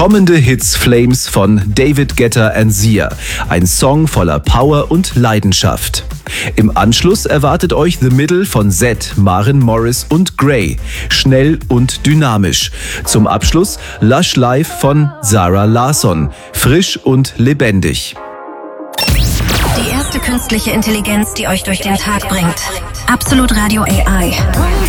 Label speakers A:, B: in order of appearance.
A: Kommende Hits Flames von David Guetta and Sia. Ein Song voller Power und Leidenschaft. Im Anschluss erwartet euch The Middle von Zedd, Maren Morris und Grey. Schnell und dynamisch. Zum Abschluss Lush Life von Zara Larsson. Frisch und lebendig.
B: Die erste künstliche Intelligenz, die euch durch den Tag bringt. Absolut Radio AI.